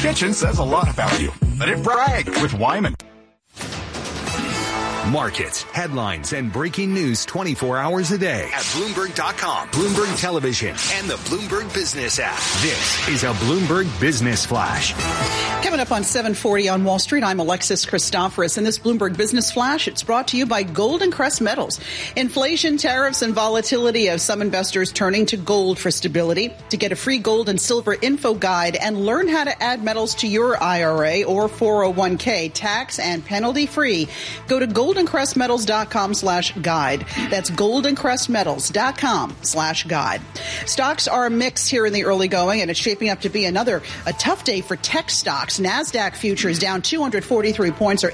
kitchen says a lot about you. Let it brag with Wyman. Markets, headlines, and breaking news 24 hours a day at Bloomberg.com, Bloomberg Television, and the Bloomberg Business app. This is a Bloomberg Business Flash. Coming up on 740 on Wall Street, I'm Alexis Christoforous. In this Bloomberg Business Flash, it's brought to you by Golden Crest Metals. Inflation, tariffs, and volatility have some investors turning to gold for stability. To get a free gold and silver info guide and learn how to add metals to your IRA or 401k tax and penalty free, go to goldencrestmetals.com/guide. That's goldencrestmetals.com/guide. Stocks are mixed here in the early going, and it's shaping up to be a tough day for tech stocks. NASDAQ futures down 243 points or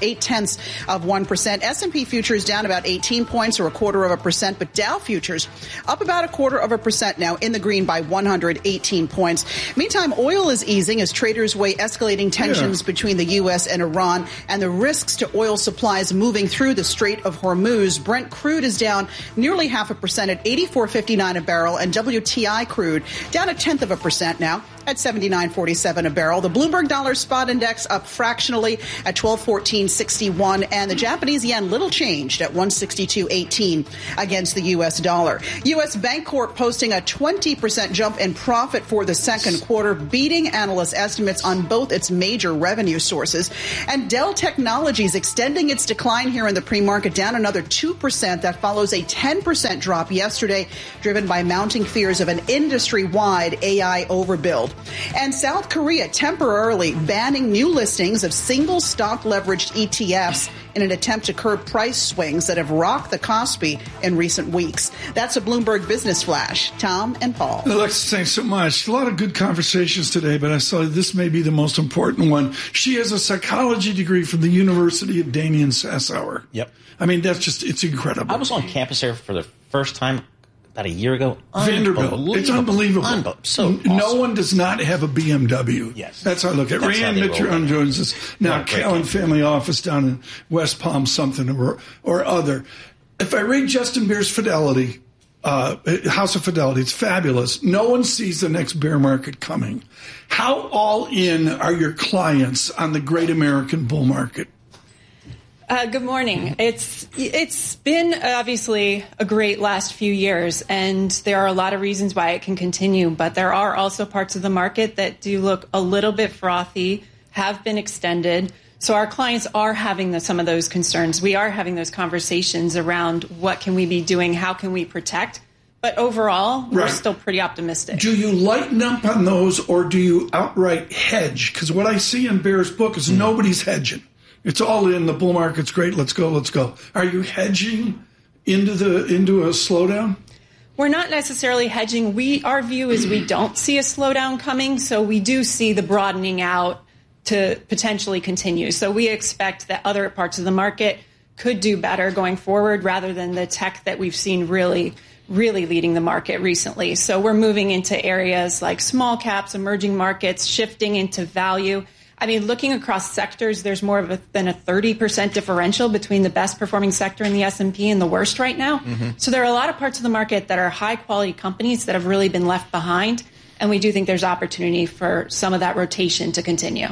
0.8%. S&P futures down about 18 points or 0.25%, but Dow futures up about 0.25% now in the green by 118 points. Meantime, oil is easing as traders weigh escalating tensions between the U.S. and Iran and the risks to oil supplies moving through the Strait of Hormuz. Brent crude is down nearly 0.5% at $84.59 a barrel, and WTI crude down 0.1% now at $79.47 a barrel. The Bloomberg Dollar Spot Index up fractionally at 1214.61, and the Japanese yen little changed at 162.18 against the U.S. dollar. U.S. Bancorp posting a 20% jump in profit for the second quarter, beating analyst estimates on both its major revenue sources. And Dell Technologies extending its decline here in the pre-market, down another 2%. That follows a 10% drop yesterday, driven by mounting fears of an industry-wide AI overbuild. And South Korea temporarily banning new listings of single stock leveraged ETFs in an attempt to curb price swings that have rocked the Kospi in recent weeks. That's a Bloomberg Business Flash. Tom and Paul. Alexis, thanks so much. A lot of good conversations today, but I saw this may be the most important one. She has a psychology degree from the University of Damien Sassower. Yep. I mean, it's incredible. I was on campus there for the first time about a year ago. Vanderbilt. It's unbelievable. So awesome. No one does not have a BMW. Yes. That's how I look at it. Rand Mitchell joins us now. Callan Family Office down in West Palm something or other. If I read Justin Beer's Fidelity, House of Fidelity, it's fabulous. No one sees the next bear market coming. How all in are your clients on the great American bull market? Good morning. It's been obviously a great last few years, and there are a lot of reasons why it can continue, but there are also parts of the market that do look a little bit frothy, have been extended. So our clients are having some of those concerns. We are having those conversations around what can we be doing, how can we protect. But overall, we're still pretty optimistic. Do you lighten up on those, or do you outright hedge? Because what I see in Bear's book is nobody's hedging. It's all in. The bull market's great. Let's go. Are you hedging into a slowdown? We're not necessarily hedging. Our view is we don't see a slowdown coming, so we do see the broadening out to potentially continue. So we expect that other parts of the market could do better going forward rather than the tech that we've seen really leading the market recently. So we're moving into areas like small caps, emerging markets, shifting into value. I mean, looking across sectors, there's more than a 30% differential between the best performing sector in the S&P and the worst right now. Mm-hmm. So there are a lot of parts of the market that are high quality companies that have really been left behind. And we do think there's opportunity for some of that rotation to continue.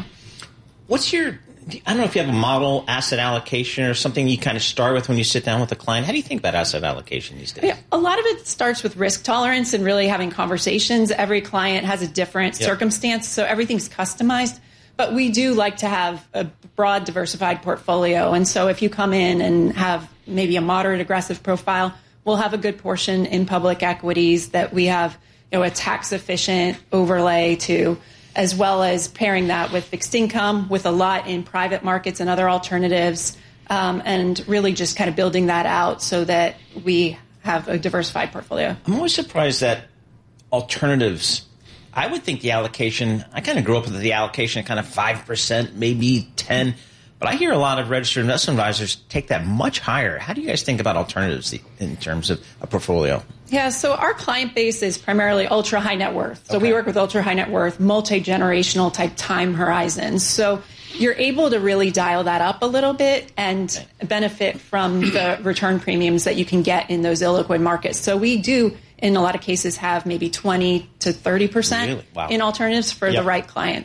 I don't know if you have a model asset allocation or something you kind of start with when you sit down with a client. How do you think about asset allocation these days? Yeah, a lot of it starts with risk tolerance and really having conversations. Every client has a different circumstance, so everything's customized. But we do like to have a broad, diversified portfolio. And so if you come in and have maybe a moderate aggressive profile, we'll have a good portion in public equities that we have, a tax efficient overlay to, as well as pairing that with fixed income, with a lot in private markets and other alternatives, and really just kind of building that out so that we have a diversified portfolio. I'm always surprised that alternatives, I would think the allocation, I kind of grew up with the allocation at kind of 5%, maybe 10%. But I hear a lot of registered investment advisors take that much higher. How do you guys think about alternatives in terms of a portfolio? Yeah, so our client base is primarily ultra high net worth. So we work with ultra high net worth, multi-generational type time horizons. So you're able to really dial that up a little bit and benefit from the return premiums that you can get in those illiquid markets. So we do, in a lot of cases, have maybe 20 to 30% in alternatives for the right clients.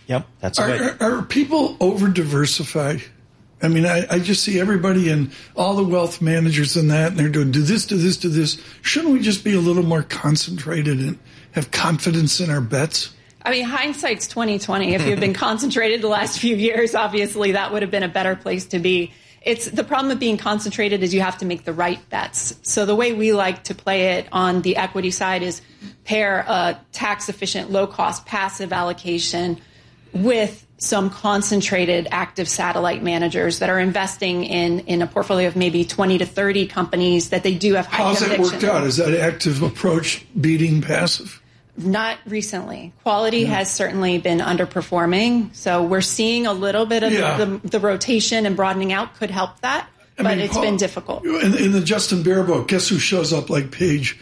Yep, that's right. Are people over-diversified? I mean, I just see everybody and all the wealth managers and that, and they're doing do this, do this, do this. Shouldn't we just be a little more concentrated and have confidence in our bets? I mean, hindsight's 20/20. If you've been concentrated the last few years, obviously that would have been a better place to be. It's the problem with being concentrated is you have to make the right bets. So the way we like to play it on the equity side is pair a tax-efficient, low-cost passive allocation with some concentrated active satellite managers that are investing in a portfolio of maybe 20 to 30 companies that they do have high conviction. How's that worked out? Is that active approach beating passive? Not recently. Quality has certainly been underperforming. So we're seeing a little bit of the rotation and broadening out could help that, but it's been difficult. In the Justin Bear book, guess who shows up like page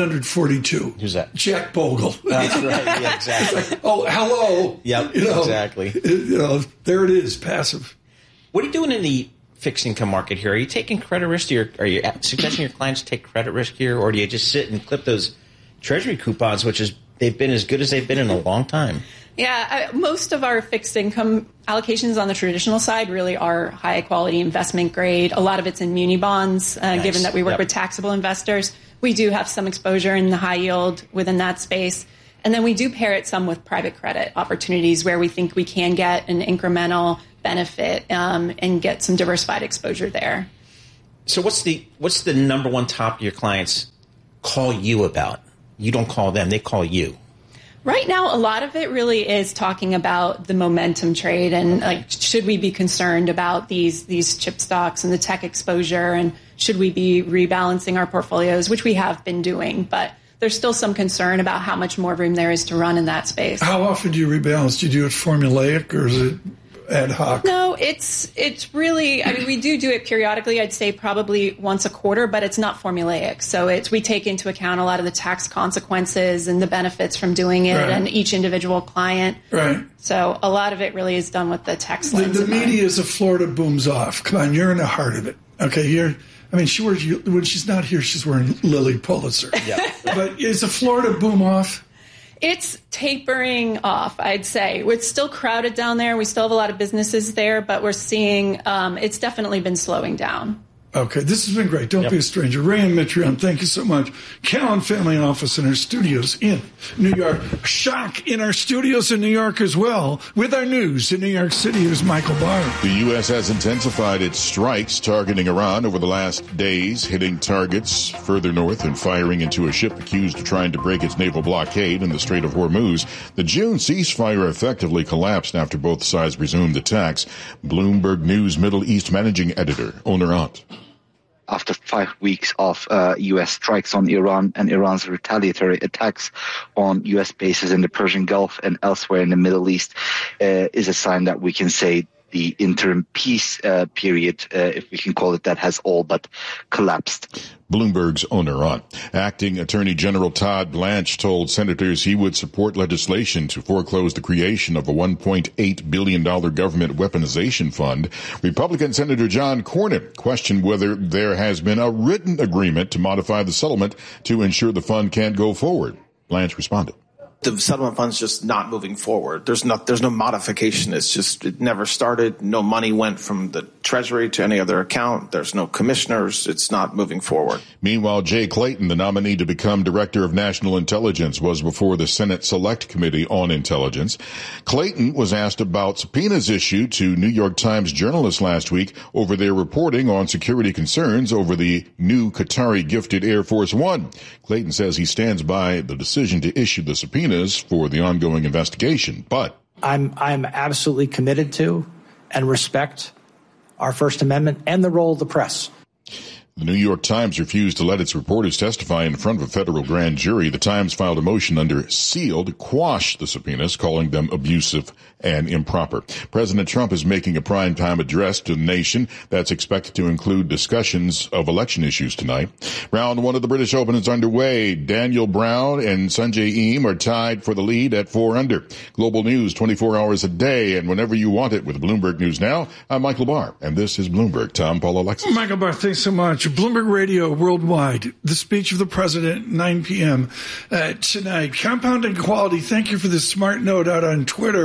142? Who's that? Jack Bogle. That's right. Yeah, exactly. It's like, oh, hello. Yep, exactly. There it is, passive. What are you doing in the fixed income market here? Are you taking credit risk? Are you suggesting your clients take credit risk here, or do you just sit and clip those Treasury coupons, which is they've been as good as they've been in a long time? Yeah, most of our fixed income allocations on the traditional side really are high quality investment grade. A lot of it's in muni bonds, given that we work with taxable investors. We do have some exposure in the high yield within that space. And then we do pair it some with private credit opportunities where we think we can get an incremental benefit and get some diversified exposure there. So what's the number one topic your clients call you about? You don't call them, they call you. Right now, a lot of it really is talking about the momentum trade and like, should we be concerned about these chip stocks and the tech exposure, and should we be rebalancing our portfolios, which we have been doing, but there's still some concern about how much more room there is to run in that space. How often do you rebalance? Do you do it formulaic or is it ad hoc? No, it's really, I mean, we do it periodically. I'd say probably once a quarter, but it's not formulaic. So we take into account a lot of the tax consequences and the benefits from doing it and each individual client. Right. So a lot of it really is done with the tax lens. The media is a Florida booms off. Come on, you're in the heart of it. Okay, when she's not here, she's wearing Lily Pulitzer. Yeah. But is the Florida boom off? It's tapering off, I'd say. It's still crowded down there. We still have a lot of businesses there, but we're seeing it's definitely been slowing down. Okay, this has been great. Don't be a stranger. Rayanne Mitrione, thank you so much. Cowen Family Office in our studios in New York. Shock in our studios in New York as well. With our news in New York City, here's Michael Barr. The U.S. has intensified its strikes targeting Iran over the last days, hitting targets further north and firing into a ship accused of trying to break its naval blockade in the Strait of Hormuz. The June ceasefire effectively collapsed after both sides resumed attacks. Bloomberg News Middle East managing editor Oner Ott. After 5 weeks of U.S. strikes on Iran and Iran's retaliatory attacks on U.S. bases in the Persian Gulf and elsewhere in the Middle East, is a sign that we can say the interim peace period, if we can call it that, has all but collapsed. Bloomberg's Oner Ott. Acting Attorney General Todd Blanche told senators he would support legislation to foreclose the creation of a $1.8 billion government weaponization fund. Republican Senator John Cornyn questioned whether there has been a written agreement to modify the settlement to ensure the fund can't go forward. Blanche responded. The settlement fund's just not moving forward. There's no modification. It never started. No money went from the Treasury to any other account. There's no commissioners. It's not moving forward. Meanwhile, Jay Clayton, the nominee to become Director of National Intelligence, was before the Senate Select Committee on Intelligence. Clayton was asked about subpoenas issued to New York Times journalists last week over their reporting on security concerns over the new Qatari-gifted Air Force One. Clayton says he stands by the decision to issue the subpoenas for the ongoing investigation, but I'm absolutely committed to and respect our First Amendment and the role of the press. The New York Times refused to let its reporters testify in front of a federal grand jury. The Times filed a motion under seal to quash the subpoenas, calling them abusive and improper. President Trump is making a primetime address to the nation that's expected to include discussions of election issues tonight. Round one of the British Open is underway. Daniel Brown and Sungjae Im are tied for the lead at 4 under. Global news 24 hours a day and whenever you want it with Bloomberg News Now. I'm Michael Barr, and this is Bloomberg. Tom, Paul, Alexis. Michael Barr, thanks so much. Bloomberg Radio Worldwide, the speech of the president, 9 p.m. Tonight. Compounding Quality, thank you for this smart note out on Twitter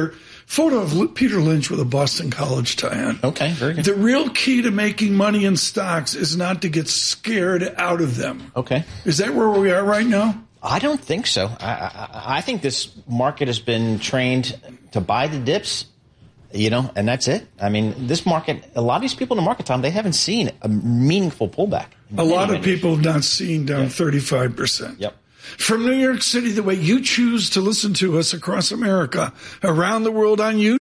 photo of Peter Lynch with a Boston College tie on. Okay, very good. The real key to making money in stocks is not to get scared out of them. Okay. Is that where we are right now? I don't think so. I think this market has been trained to buy the dips, and that's it. I mean, this market, a lot of these people in the market, Tom, they haven't seen a meaningful pullback. A lot of people have not seen down 35%. Yep. From New York City, the way you choose to listen to us across America, around the world on YouTube.